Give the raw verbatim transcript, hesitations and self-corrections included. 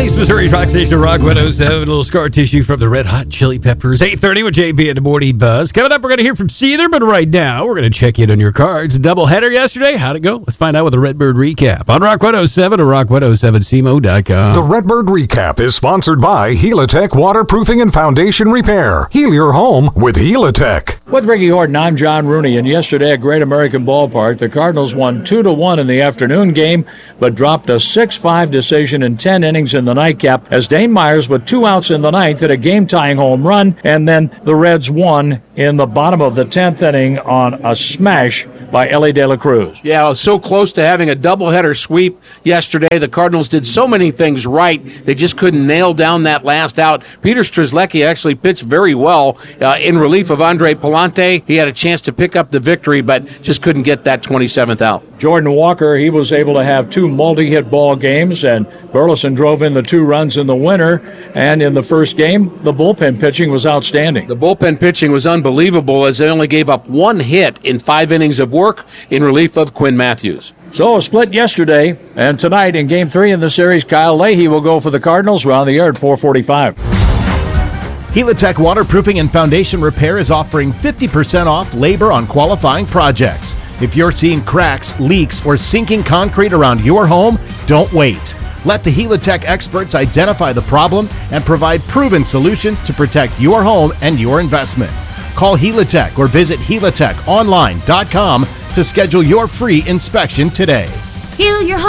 East Missouri's Rock Station, Rock one oh seven. A little scar tissue from the Red Hot Chili Peppers. eight thirty with J B in the Morning Buzz. Coming up, we're going to hear from Cedar, but right now, we're going to check in on your cards. Doubleheader yesterday. How'd it go? Let's find out with a Redbird recap on Rock one oh seven or rock one oh seven c m o dot com. The Redbird recap is sponsored by Helitech Waterproofing and Foundation Repair. Heal your home with Helitech. With Ricky Horton, I'm John Rooney, and yesterday at Great American Ballpark, the Cardinals won two to one in the afternoon game, but dropped a six five decision in ten innings in the nightcap as Dane Myers, with two outs in the ninth, hit a game-tying home run, and then the Reds won in the bottom of the tenth inning on a smash by Ellie De La Cruz. Yeah, it was so close to having a doubleheader sweep yesterday. The Cardinals did so many things right. They just couldn't nail down that last out. Peter Strzelecki actually pitched very well uh, in relief of Andre Palante. He had a chance to pick up the victory, but just couldn't get that twenty-seventh out. Jordan Walker, he was able to have two multi-hit ball games, and Burleson drove in the two runs in the winner. And in the first game, the bullpen pitching was outstanding. The bullpen pitching was unbelievable as they only gave up one hit in five innings of work in relief of Quinn Matthews. So a split yesterday, and tonight in Game three in the series, Kyle Leahy will go for the Cardinals. We're on the air at four forty-five. Helitech Waterproofing and Foundation Repair is offering fifty percent off labor on qualifying projects. If you're seeing cracks, leaks, or sinking concrete around your home, don't wait. Let the Helitech experts identify the problem and provide proven solutions to protect your home and your investment. Call Helitech or visit helitech online dot com to schedule your free inspection today. Heal your home.